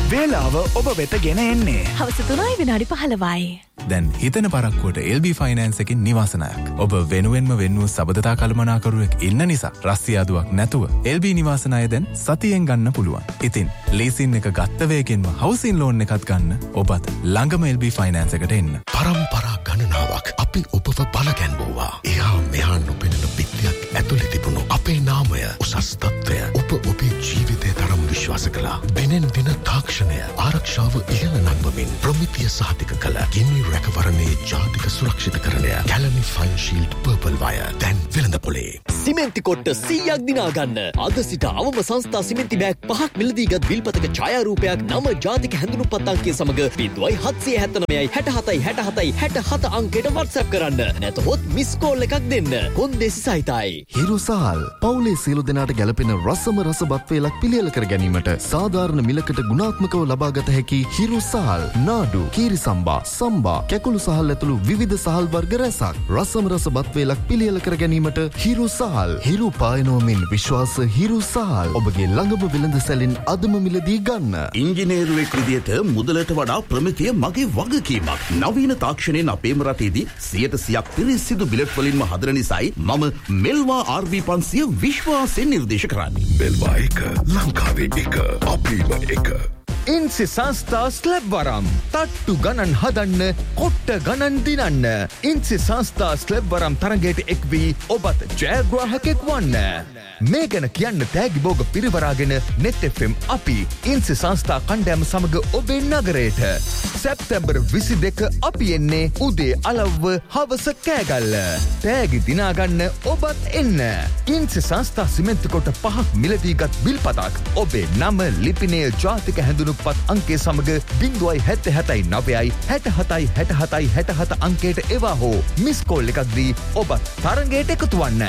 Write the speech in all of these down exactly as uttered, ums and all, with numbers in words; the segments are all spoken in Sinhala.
වේලාව ඔබ වෙත ගෙන එන්නේ හවස තුනයි විනාඩි පහළොවයි. දැන් හිතන පරක්කුවට එල් බී ෆයිනෑන්ස් එකකින් නිවාසනායක්. ඔබ වෙනුවෙන්ම වෙන්නුව සබඳතා කළමනාකරුවෙක් ඉන්න නිසා රස්තියාදුවක් නැතුව එල් බී නිවාසනාය දැන් සතියෙන් ගන්න පුළුවන්. ඉතින් ලීසින් එක ගත්ත වේගෙන්ම හවුසින් ලෝන් එකත් ගන්න ඔබත් ළඟම එල් බී ෆයිනෑන්ස් එකට එන්න. පරම්පරා ගණනාවක් අපි ඔබව බලගැන්වුවා. එහා මෙහා නොපෙනෙන පිටියක් ඇතුලේ තිබුණු අපේ නාමය උසස් තත්ත්වය ඔබ ඔබේ ජීවිතය තරම් විශ්වාස කළා. දිනෙන් දින තාක්ෂණය ආරක්ෂාව ඉහළ නංවමින් ප්‍රමිතිය සහතික කළ ගිනි රැකවරණයේ ජාතික සුරක්ෂිතකරණය Kelani fine shield purple wire දැන් වෙළඳපොලේ. සිමෙන්ති කොට්ට සීයක් දිනා ගන්න. අද සිට අවම සංස්ථා සිමෙන්ති බෑග් පහක් මිලදීගත් විල්පතක ඡායාරූපයක් නම ජාතික හැඳුනුම්පත් අංකය සමග බිංදුවයි හත්සිය හැත්තනවයයි හැට හතයි හැට හතයි හැට හත අංකයට WhatsApp කරන්න. නැතහොත් මිස් කෝල් එකක් දෙන්න. කොන්දේසි සහිතයි. හිරු සහල් පවුලේ සියලු දෙනාට ගැලපෙන රසම රස බත් වේලක් පිළියෙල කර ගැනීමට සාධාරණ මිලකට ගුණාත්මකව ලබාගත හැකි හිරු සහල් නාඩු කීරි සම්බා සම්බා කැකුළු සහල් ඇතුළු විවිධ සහල් වර්ග රැසක් රසම රස බත් වේලක් පිළියෙල කර ගැනීමට හිරු සහල් හිරු පායනෝමින් විශ්වාස හිරු සහල් ඔබගේ ළඟම වෙළඳ සැලින් අදම මිලදී ගන්න. ඉංජිනේරුවෙක් විදියට මුදලට වඩා ප්‍රමිතිය මගේ වගකීමක්. නවීන තාක්ෂණයෙන් අපේම රටේදී සියයට සියයක් පිරිසිදු බිලට් වලින්ම හදන නිසායි මම මෙල්වා ආර් වී පන්සිය විශ්වාසයෙන් නිර්දේශ කරන්නේ. මෙල්වා එක ලංකාවේ එක අපේම එක. ඉන්සි සංස්ථා ස්ලැබ් වරම් තට්ටු ගණන් හදන්න කොට්ට ගණන් දිනන්න. ඉන්සි සංස්ථා ස්ලැබ් වරම් තරගයට එක් වී ඔබත් ජයග්‍රාහකෙක් වන්න. මේ ගැන කියන්න තෑගි බෝග පිරිවරාගෙන නෙට් එෆ් එම් අපි ඉන්සි සංස්ථා කණ්ඩෑම සමග ඔබේ නගරයට සැප්තැම්බර් විසි දෙක අපි එන්නේ උදේ අලව්ව හවස කෑගල්ල. තෑගි දිනාගන්න ඔබත් එන්න. ඉන්සි සංස්ථා සිමෙන්ති කොට පහක් මිලදීගත් බිල්පතක් ඔබේ නම ලිපිනය ජාතික හැඳුනුපත් අංකය සමග බිංදුවයි හැත්ත හැතයි නවයයි හැට හතයි හැට හතයි හැට හත අංකයට එවා හෝ මිස් කෝල් එකක් දී ඔබත් තරගයට එකතු වන්න.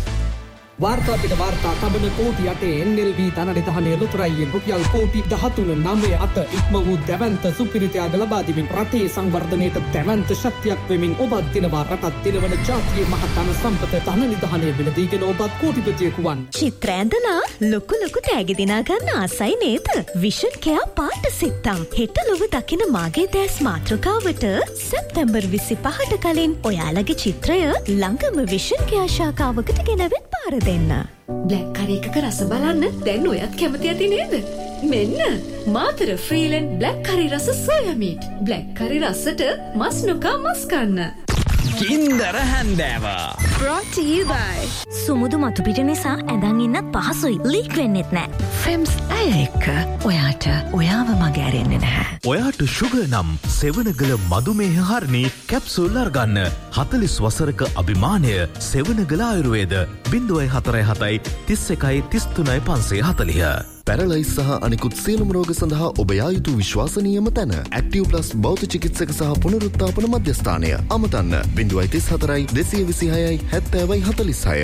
වාර්තා පිට වාර්තා තබන කෝටි අටේ එන් එල් වී ධනනිධානයේ ලොතරැයියෙන් රුපියල් කෝටි දහතුන නවය අත ඉක්ම වූ දැවැන්ත සුපිරිත්‍යාග ලබා දෙමින් රටේ සංවර්ධනයට දැවැන්ත ශක්තියක් වෙමින් ඔබත් දිනවා රටත් දිනවන ජාතියේ මහතන සම්පත ධනනිධානයේ මිලදීගෙන ඔබත් කෝටිපතියෙකු වන්. චිත්‍ර ඇඳලා ලොකු ලොකු තෑගි දිනා ගන්න ආසයි නේද? විෂන් කෙයා පාට සිත්තම් හෙට ලොව දකින මාගේ දැස් මාතෘකාවට සැප්තැම්බර් විසිපහට කලින් ඔයාලගේ චිත්‍රය ළඟම විෂන් කෙයා ශාඛාවකට ගෙනවෙත් පාර දෙන්න. බ්ලැක් කරි එකක රස බලන්න දැන් ඔයත් කැමති ඇති නේද? මෙන්න මාතර ෆ්‍රීලන් බ්ලැක් කරි රස සෝයා මීට්. බ්ලැක් කරි රසට මස් නොකා මස් කන්න. කින්දර හැන්දෑවා. Brought to you by සුමුදු මතු පිට නිසා ඇඳන් ඉන්නත් පහසුයි. ලීක් වෙන්නෙත් නෑ. ෆෙම්ස් ඇය එක්ක ඔයාට ඔයාව මග ඇරෙන්නේ නැහැ. ඔයාට ෂුගර් නම් සෙවනගල මදුමේහ හරණි කැප්සූල් අරගන්න. හතළිස් වසරක අභිමානය සෙවනගල ආයුර්වේද බිංදුවයි හතරයි හතයි තිස් එකයි තිස් තුනයි පන්සිය හතළිහ. පැරලයිස් සහ අනිකුත් සියලුම රෝග සඳහා ඔබ යා යුතු විශ්වාසනීයම තැන ඇක්ටිව් ප්ලස් බෞද්ධ චිකිත්සක සහ පුනරුත්ථාපන මධ්‍යස්ථානය. අමතන්න බිංදුවයි තිස් හතරයි දෙසිය විසිහයයි හැත්තෑවයි හතළිස් හය.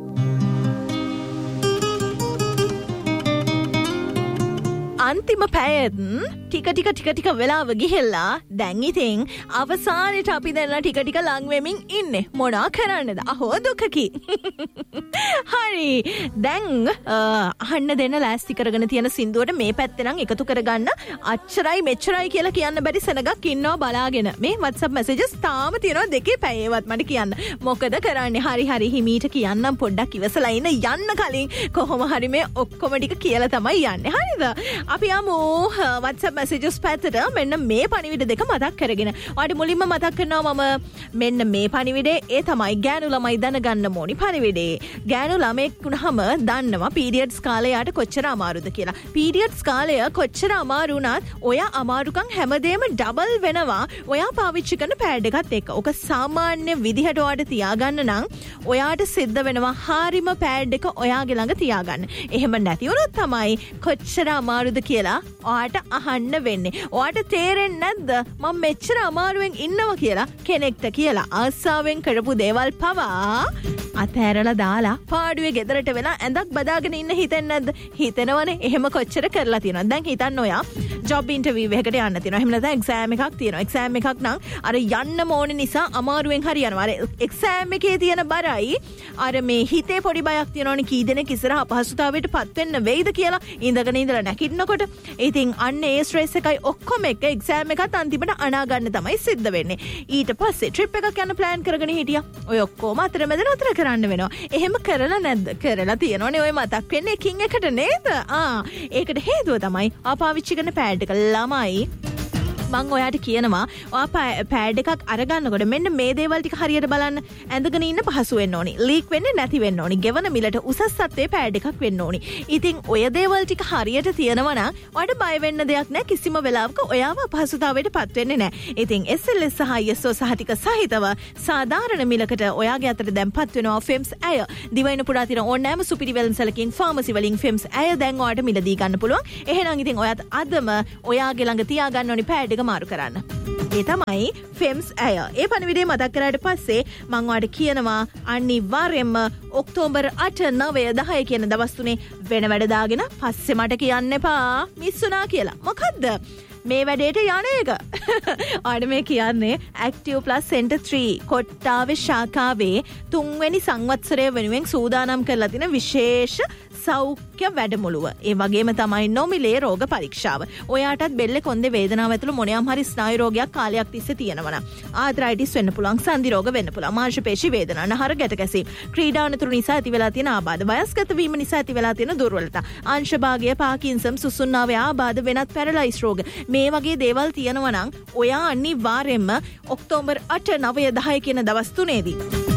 අන්තිම පැයත් ටික ටික ටික ටික වෙලාව ගිහිල්ලා දැන් ඉතින් අවසානයේ අපි දැන් ටික ටික ලං වෙමින් ඉන්නේ. මොනවා කරන්නද? අහෝ දුකකි. හරි. දැන් අහන්න දෙන්න ලෑස්ති කරගෙන තියෙන සින්දුවට මේ පැත්තේ නම් එකතු කරගන්න අච්චරයි මෙච්චරයි කියලා කියන්න බැරි සෙනගක් ඉන්නවා බලාගෙන. මේ WhatsApp messages තාම තියෙනවා දෙකේ පැයේවත් මට කියන්න. මොකද කරන්නේ? හරි හරි හිමීට කියන්නම් පොඩ්ඩක් ඉවසලා ඉන්න යන්න කලින් කොහොම හරි මේ ඔක්කොම ටික කියලා තමයි යන්නේ. හරිද? අපි යමු WhatsApp messages පැත්තට. මෙන්න මේ පණිවිඩ දෙක මතක් කරගෙන. ඔයාලට මුලින්ම මතක් කරනවා මම මෙන්න මේ පණිවිඩේ ඒ තමයි ගෑනු ළමයි දැනගන්න ඕනි පණිවිඩේ. ගෑනු ළමෙක් වුණාම දන්නවා පීරියඩ්ස් කාලේ යාට කොච්චර අමාරුද කියලා. පීරියඩ්ස් කාලය කොච්චර අමාරු වුණත් ඔයා අමාරුකම් හැමදේම ඩබල් වෙනවා. ඔයා පාවිච්චි කරන පෑඩ් එකත් එක්ක. ඔක සාමාන්‍ය විදිහට ඔයාට තියාගන්න නම් ඔයාට සිද්ධ වෙනවා හාරිම පෑඩ් එක ඔයාගේ ළඟ තියාගන්න. එහෙම නැති වුණොත් තමයි කොච්චර අමාරුද කියලා ඔයාට අහන්න වෙන්නේ. ඔයාට තේරෙන්නේ නැද්ද මම මෙච්චර අමාරුවෙන් ඉන්නවා කියලා කෙනෙක්ට කියලා. ආසාවෙන් කරපු දේවල් පවා අතෑරලා දාලා පාඩුවේ ගෙදරට වෙලා ඇඳක් බදාගෙන ඉන්න හිතෙන්නේ නැද්ද? හිතෙනවනේ. එහෙම කොච්චර කරලා තියෙනවද? දැන් හිතන්න ඔයා ජොබ් ඉන්ටර්විව් එකකට යන්න තියෙනවා. එහෙම නැත්නම් එක්සෑම් එකක් තියෙනවා. එක්සෑම් එකක් නම් අර යන්න ඕන නිසා අමාරුවෙන් හරි යනවා. අර එක්සෑම් එකේ තියෙන බරයි අර මේ හිතේ පොඩි බයක් තියෙනවනේ කී දෙනෙක් ඉස්සරහ අපහසුතාවයට පත් වෙන්න වෙයිද කියලා ඉඳගෙන ඉඳලා නැගිටිනකොට. ඉතින් අන්න ඒ ස්ට්‍රෙස් එකයි ඔක්කොම එක එක්සෑම් එකත් අන්තිමට අනා ගන්න තමයි සිද්ධ වෙන්නේ. ඊට පස්සේ ට්‍රිප් එකක් යන ප්ලෑන් කරගෙන හිටියා. ඔය ඔක්කොම අතරමැද නතර කරන්න වෙනවා. එහෙම කරලා නැද්ද? කරලා තියෙනවනේ. ඔය මතක් වෙන්නේ එකින් එකට නේද? ආ ඒකට හේතුව තමයි ආපාවිච්චි කරන පෑඩ් එක ළමයි. මං ඔයාට කියනවා ඔයා පෑඩ් එකක් අරගන්නකොට මෙන්න මේ දේවල් ටික හරියට බලන්න. ඇඳගෙන ඉන්න පහසු වෙන්න ඕනි. ලීක් වෙන්නේ නැති වෙන්න ඕනි. ගෙවන මිලට උසස් සත්ත්වයේ පෑඩ් එකක් වෙන්න ඕනි. ඉතින් ඔය දේවල් ටික හරියට තියෙනවා නම් ඔයාට බය වෙන්න දෙයක් නැහැ. කිසිම වෙලාවක ඔයාව අපහසුතාවයට පත් වෙන්නේ නැහැ. ඉතින් එස් එල් එස් සහ I S O සහතික සහිතව සාධාරණ මිලකට ඔයාගේ අතට දැන්පත් වෙනවා ෆෙම්ස් ඇය. දිවයින පුරා තියෙන ඕනෑම සුපිරිවෙලන් සැලකින් ෆාමසි වලින් ෆෙම්ස් ඇය දැන් ඔයාට මිලදී ගන්න පුළුවන්. එහෙනම් ඉතින් ඔයාත් අදම ඔයාගේ ළඟ තියාගන්න ඕනි පෑඩ් මාරු කරන්න. ඒ තමයි ෆෙම්ස් ඇය. ඒ පණිවිඩය මතක් කරාට පස්සේ මං ඔයාලට කියනවා අනිවාර්යයෙන්ම ඔක්තෝබර් අට නවය දහය කියන දවස් තුනේ වෙන වැඩ දාගෙන පස්සේ මට කියන්න එපා මිස්සුනා කියලා. මොකද්ද? මේ වැඩේට යන එක. ආඩ මේ කියන්නේ Active Plus Center three කොට්ටාවේ ශාඛාවේ තුන්වෙනි සංවත්සරය වෙනුවෙන් සූදානම් කරලා තියෙන විශේෂ සෞඛ්‍ය වැඩමුළුව. ඒ වගේම තමයි නොමිලේ රෝග පරීක්ෂාව. ඔයාටත් බෙල්ලේ කොන්දේ වේදනාව ඇතුළු මොනියම් හරි ස්නායු රෝගයක් කාලයක් තිස්සේ තියෙනවා නම් ආතරයිටිස් වෙන්න පුළුවන්, සන්ධි රෝග වෙන්න පුළුවන්, මාංශ පේශි වේදනා, නහර ගැට ගැසීම්, ක්‍රීඩා අනතුරු නිසා ඇති වෙලා තියෙන ආබාධ, වයස්ගත වීම නිසා ඇති වෙලා තියෙන දුර්වලතා, අංශභාගය, පාකින්සම්, සුසුම්නාවේ ආබාධ, වෙනත් පැරලයිස් රෝග මේ වගේ දේවල් තියෙනවා නම් ඔයා අනිවාර්යයෙන්ම ඔක්තෝබර් අට නවය දහය කියන දවස් තුනේදී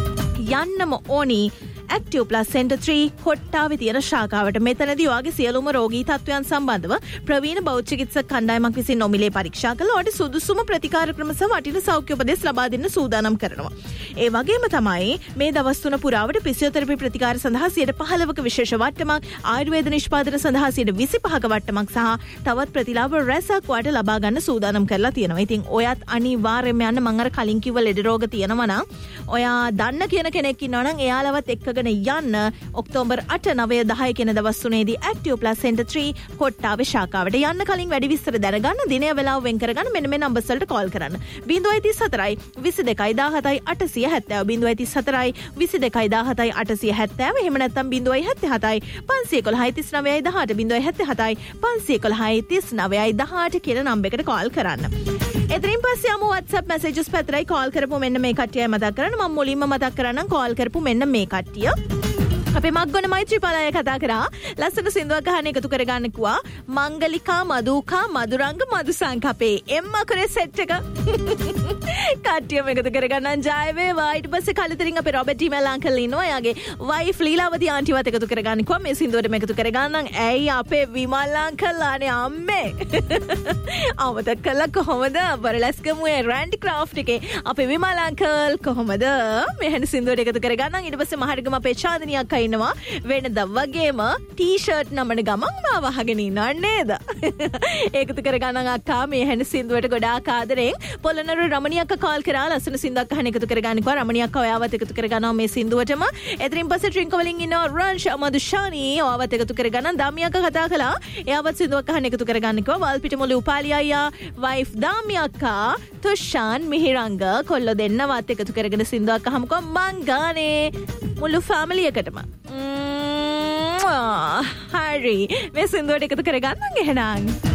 යන්නම ඕනි Active Plus Center three කොට්ටාවේ තියෙන ශාඛාවට. මෙතනදී ඔයාගේ සියලුම රෝගී තත්ත්වයන් සම්බන්ධව ප්‍රවීණ බෞද්ධ චිකිත්සක කණ්ඩායමක් විසින් නොමිලේ පරීක්ෂා කළා. ඔයාට සුදුසුම ප්‍රතිකාර ක්‍රම සහ වටින සෞඛ්‍ය උපදෙස් ලබා දෙන්න සූදානම් කරනවා. ඒ වගේම තමයි මේ දවස් තුන පුරාවට ෆිසියෝതെරපි ප්‍රතිකාර සඳහා සියයට පහළවක විශේෂ වට්ටමක්, ආයුර්වේද නිෂ්පාදන සඳහා සියයට විසිපහක වට්ටමක් සහ තවත් ප්‍රතිලාභ රැසක් ඔයාට ලබා ගන්න සූදානම් කරලා තියෙනවා. ඉතින් ඔයත් අනිවාර්යයෙන්ම යන්න. මම අර කලින් කිව්ව ලෙඩ රෝග තියෙනවා නම් ඔයා දන්න කියන කෙනෙක් ඉන්නවා නම් එයාලවත් එක්කගෙන යන්න ඔක්තෝබර් අට නවය දහය කියන දවස් තුනේදී Active Plus Center three කොට්ටාවේ ශාඛාවට යන්න. කලින් වැඩි විස්තර දැනගන්න දිනය වෙලාව වෙන් කරගන්න මෙන්න මේ නම්බර්ස් වලට කෝල් කරන්න. zero three four විසි දෙකයි දාහතයි අටසිය හැත්තෑ. zero three four විසි දෙකයි දාහතයි අටසිය හැත්තෑ. එහෙම නැත්නම් zero seven seven පන්සිය එකොළහයි තිස් නවයයි දහඅට zero seven seven පන්සිය එකොළහයි තිස් නවයයි දහඅට කියන නම්බර් එකට කෝල් කරන්න. එතනින් පස්සේ යමු WhatsApp messages පැතරයි කෝල් කරපු මෙන්න මේ කට්ටියයි මතක් කරන්න. මම මුලින්ම මතක් කරන්නම් කෝල් කරපු මෙන්න මේ කට්ටිය. අපේ මග්ගොන මෛත්‍රීපාලය කතා කරා ලස්සන සින්දුවක් ගහන්න එකතු කරගන්න කිව්වා. මංගලිකා, මදුකා, මදුරංග, මදුසංක අපේ එම්ම කරේ සෙට් එක. කට්ටියම එකතු කරගන්න ජය වේවා. ඊට පස්සේ කලිතරින් අපේ රොබර්ට් ටීමල් අංකල් ඉන්නවා. යාගේ වයිෆ් ලීලාවති ආන්ටිවත් එකතු කරගන්න කිව්වා. මේ සින්දුවට එකතු කරගන්නම්. ඇයි අපේ විමල් අංකල් ආනේ අම්මේ. අවතක් කළා කොහොමද? බරලස්කමුවේ රැන්ඩි ක්‍රාෆ්ට් එකේ අපේ විමල් අංකල් කොහොමද? මෙහෙන සින්දුවට එකතු කරගන්නම්. ඊට පස්සේ මහරිගම අපේ චාන්දිනිය අක්කා ඉන්නවා. වෙනද වගේම ටී-ෂර්ට් නමන ගමන් මාව අහගෙන ඉන්නව නේද? ඒකතු කරගන්න අක්කා මේ හැන සින්දුවට ගොඩාක් ආදරෙන්. පොළොන්නරු රමණී අක්කා කෝල් කරා ලස්සන සින්දුවක් අහන්න එකතු කරගන්න කිව්වා. රමණී අක්කා ඔයාවත් එකතු කරගන්නවා මේ සින්දුවටම. එතනින් පස්සේ ට්‍රින්කෝ වලින් ඉන්නවා රන්ෂ් මදුෂානි ඔයාවත් එකතු කරගන්න. දාමි අක්කා කතා කළා. එයාවත් සින්දුවක් අහන්න එකතු කරගන්න කිව්වා. වල්පිටමුළු උපාලි අයියා, වයිෆ් දාමි අක්කා, තුෂාන්, මිහිරංග කොල්ලෝ දෙන්නවත් එකතු කරගෙන සින්දුවක් අහමුකෝ. මං ගානේ මුළු ෆැමිලි එකටම. හරි මේ සින්දුවට එකතු කරගන්න එහෙනම්.